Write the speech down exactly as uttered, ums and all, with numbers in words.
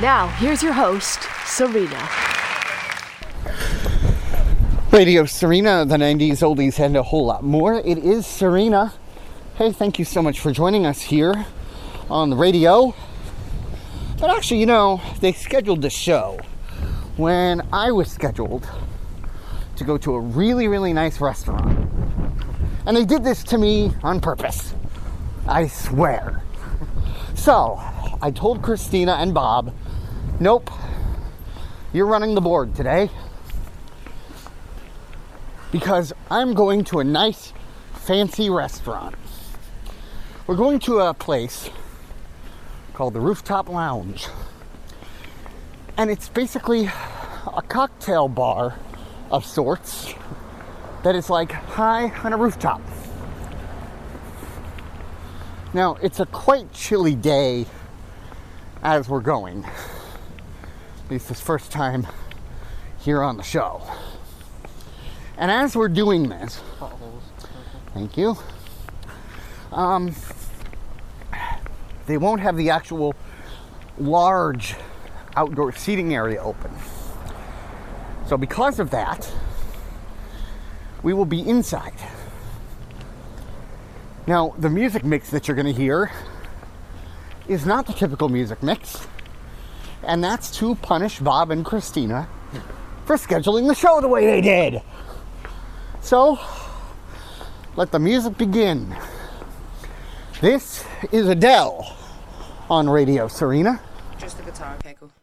Now, here's your host, Serena. Radio Serena, the nineties oldies and a whole lot more. It is Serena. Hey, thank you so much for joining us here on the radio. But actually, you know, they scheduled the show when I was scheduled to go to a really, really nice restaurant. And they did this to me on purpose. I swear. So, I told Christina and Bob, nope, you're running the board today. Because I'm going to a nice, fancy restaurant. We're going to a place called the Rooftop Lounge. And it's basically a cocktail bar of sorts that is like high on a rooftop. Now, it's a quite chilly day as we're going. At least this first time here on the show. And as we're doing this, thank you, um, they won't have the actual large outdoor seating area open. So because of that, we will be inside. Now, the music mix that you're going to hear is not the typical music mix, and that's to punish Bob and Christina for scheduling the show the way they did. So, let the music begin. This is Adele on Radio Serena. Just the guitar, okay, cool.